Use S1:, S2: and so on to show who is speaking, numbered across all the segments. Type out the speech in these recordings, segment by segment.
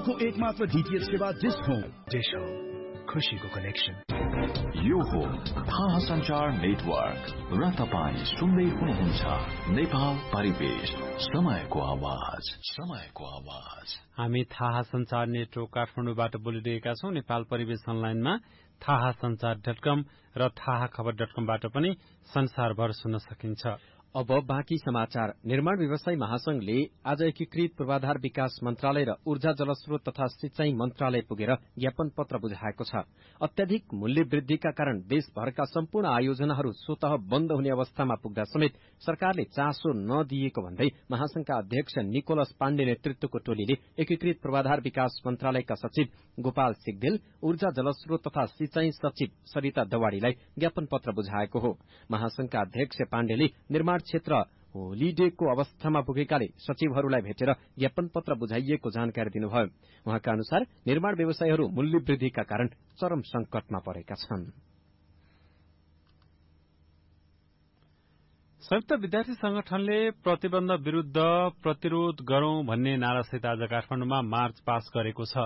S1: नेपालको एकमात्र डीटीएच सेवा डिश होम।
S2: डिश होम, खुशीको कनेक्सन।
S3: यो हो थाहा सञ्चार नेटवर्क र तपाईं सुन्दै हुनुहुन्छ नेपाल परिवेश, समयको आवाज।
S4: हामी थाहा सञ्चार नेटवर्क काठमाडौँबाट बोलिरहेका छौं। नेपाल परिवेश अनलाइनमा थाहा सञ्चार.com र थाहा खबर.com-बाट पनि संसारभर सुन्न सकिन्छ।
S5: अब बाँकी समाचार। निर्माण व्यवसायी महासंघले आज एकीकृत पूर्वाधार विकास मन्त्रालय र ऊर्जा जलस्रोत तथा सिंचाई मन्त्रालय पुगेर ज्ञापन पत्र बुझाएको छ। अत्याधिक मूल्य वृद्धिका कारण देशभरका सम्पूर्ण आयोजनाहरू स्वतः बन्द हुने अवस्थामा पुग्दा समेत सरकारले चासो नदिएको भन्दै महासंघका अध्यक्ष निकोलस पाण्डे नेतृत्वको टोलीले एकीकृत पूर्वाधार विकास मन्त्रालयका सचिव गोपाल सिग्देल, ऊर्जा जलस्रोत तथा सिंचाई सचिव सरिता दवाड़ीलाई ज्ञापन पत्र बुझाएको हो। महासंघका अध्यक्ष पाण्डेले निर्माण क्षेत्र होलिडेको अवस्थामा पुगेकाले सचिवहरूलाई भेटेर ज्ञापन पत्र बुझाइएको जानकारी दिनुभयो। उहाँका अनुसार निर्माण व्यवसायीहरू मूल्य वृद्धिका कारण चरम संकटमा परेका छन्।
S4: संयुक्त विद्यार्थी संगठनले प्रतिबन्ध विरूद्ध प्रतिरोध गरौं भन्ने नारासहित आज काठमाडौँमा मार्च पास गरेको छ।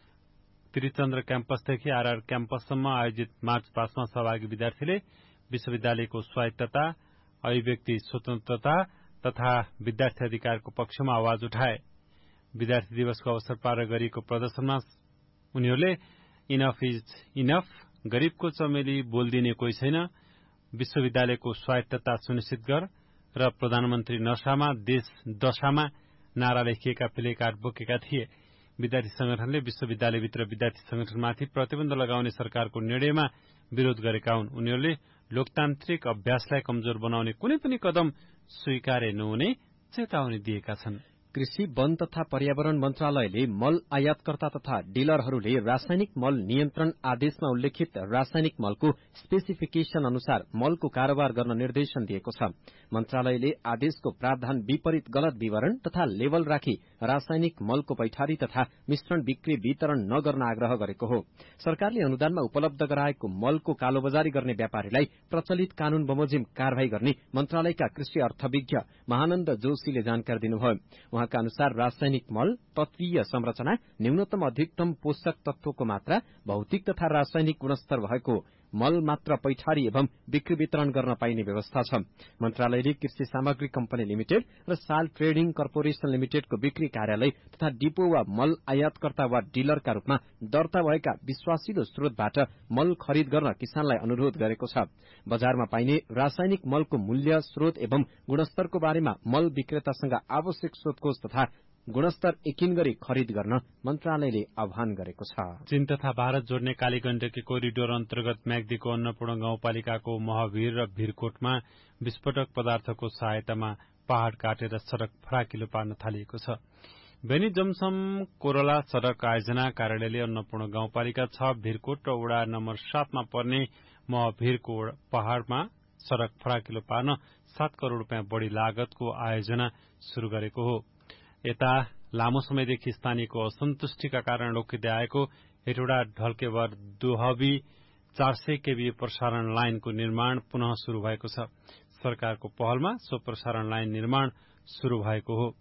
S4: त्रिचन्द्र क्याम्पसदेखि आरआर क्याम्पससम्म आयोजित मार्च पासमा सहभागी विद्यार्थीले विश्वविद्यालयको स्वायत्तता, अभिव्यक्ति स्वतन्त्रता तथा विद्यार्थी अधिकारको पक्षमा आवाज उठाए। विद्यार्थी दिवसको अवसर पार गरिएको प्रदर्शनमा उनीहरूले इनफ इज इनफ, गरीबको चमेली बोल्दिने कोही छैन, विश्वविद्यालयको स्वायत्तता सुनिश्चित गर र प्रधानमन्त्री नशामा देश दशामा नारा लेखिएका प्ले कार्ड बोकेका थिए। विद्यार्थी संगठनले विश्वविद्यालयभित्र विद्यार्थी संगठनमाथि प्रतिबन्ध लगाउने सरकारको निर्णयमा विरोध गरेका हुन्। उनीहरूले लोकतान्त्रिक अभ्यासलाई कमजोर बनाउने कुनै पनि कदम स्वीकार्य नहुने चेतावनी दिएका छन्।
S5: कृषि, वन तथा पर्यावरण मन्त्रालयले मल आयातकर्ता तथा डीलरहरूले रासायनिक मल नियन्त्रण आदेशमा उल्लेखित रासायनिक मलको स्पेसिफिकेशन अनुसार मलको कारोबार गर्न निर्देशन दिएको छ। मन्त्रालयले आदेशको प्रावधान विपरीत गलत विवरण तथा लेबल राखी रासायनिक मलको पैठारी तथा मिश्रण बिक्री वितरण नगर्न आग्रह गरेको हो। सरकारले अनुदानमा उपलब्ध गराएको मलको कालोबजारी गर्ने व्यापारीलाई प्रचलित कानून बमोजिम कार्यवाही गर्ने मन्त्रालयका कृषि अर्थविज्ञ महानन्द जोशीले जानकारी दिनुभयो। उहाँका अनुसार रासायनिक मल, तत्वीय संरचना, न्यूनतम अधिकतम पोषक तत्वको मात्रा, भौतिक तथा रासायनिक गुणस्तर भएको मल मात्र पैठारी एवं बिक्री वितरण गर्न पाइने व्यवस्था छ। मन्त्रालयले कृषि सामग्री कम्पनी लिमिटेड र साल ट्रेडिङ कर्पोरेशन लिमिटेडको बिक्री कार्यालय तथा डिपो वा मल आयातकर्ता वा डीलरका रूपमा दर्ता भएका विश्वासिलो स्रोतबाट मल खरिद गर्न किसानलाई अनुरोध गरेको छ। बजारमा पाइने रासायनिक मलको मूल्य, स्रोत एवं गुणस्तरको बारेमा मल विक्रेतासँग आवश्यक सोधखोज तथा गुणस्तर यकिन गरी खरिद गर्न मन्त्रालयले आह्वान गरेको छ।
S4: चीन तथा भारत जोड्ने कालीगण्डकी कोरिडोर अन्तर्गत म्याग्दीको अन्नपूर्ण गाउँपालिकाको महभीर र भीरकोटमा विस्फोटक पदार्थको सहायतामा पहाड़ काटेर सड़क फराकिलो पार्न थालिएको छ। बेनी जमसम कोरला सड़क आयोजना कार्यालयले अन्नपूर्ण गाउँपालिका 6 भीरकोट र वडा नम्बर 7 मा पर्ने महभीरको पहाड़मा सड़क फराकिलो पार्न 7 करोड़ रूपियाँ बढ़ी लागतको आयोजना शुरू गरेको हो। यता लामो समयदेखि स्थानीयको असन्तुष्टिका कारण रोकिँदै आएको हेटौडा ढल्केवर दोहबी 400 केभी प्रसारण लाइनको निर्माण पुनः शुरू भएको छ। सरकारको पहलमा सो प्रसारण लाइन निर्माण शुरू भएको हो।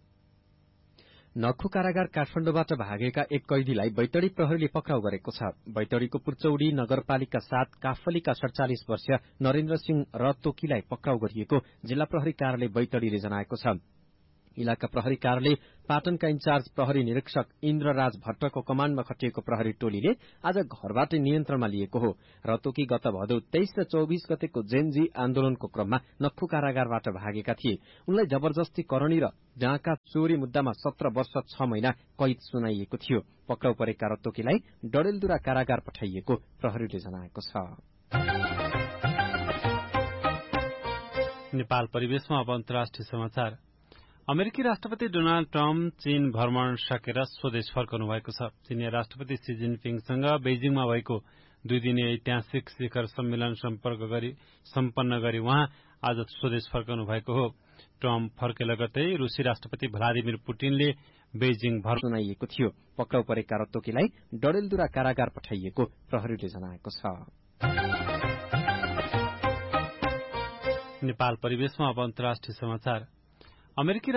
S5: नखु कारागार काठमाडौँबाट भागेका एक कैदीलाई बैतडी प्रहरीले पक्राउ गरेको छ। बैतडीको पुर्चौडी नगरपालिका 7 काफलीका 47 वर्षीय नरेन्द्र सिंह रतोकीलाई पक्राउ गरिएको जिल्ला प्रहरी कार्यालय बैतडीले जनाएको छ। इलाका प्रहरी कार्यालय पाटनका इन्चार्ज प्रहरी निरीक्षक इन्द्रराज भट्टको कमाण्डमा खटिएको प्रहरी टोलीले आज घरबाट नियन्त्रणमा लिएको हो। रतोकी गत भदौ 23 र 24 गतेको जेनजी आन्दोलनको क्रममा नक्खु कारागारबाट भागेका थिए। उनलाई जबरजस्ती करणी र डाँका चोरी मुद्दामा 17 वर्ष 6 महिना कैद सुनाइएको थियो। पक्राउ परेका रतोकीलाई डडेलधुरा कारागार पठाइएको प्रहरीले जनाएको छ।
S4: नेपाल परिवेशमा अब अन्तर्राष्ट्रिय समाचार। अमेरिकी राष्ट्रपति डोनाल्ड ट्रम्प चीन भ्रमण सकेर स्वदेश फर्कनु भएको छ। चीनिया राष्ट्रपति सी जिनपिङसँग बेजिङमा भएको 2 दिने ऐतिहासिक शिखर सम्मेलन सम्पन्न गरी उहाँ आज स्वदेश फर्कनु भएको हो। ट्रम्प फर्के लगतै रूसी राष्ट्रपति भ्लादिमिर पुटिनले बेजिङ भ्रमण
S5: सुनाइएको थियो। पक्राउ परेका रतोकीलाई डडेलधुरा कारागार पठाइएको प्रहरीले जनाएको छ।
S4: नेपाल परिवेशमा अब अन्तर्राष्ट्रिय समाचार। अमेरिकी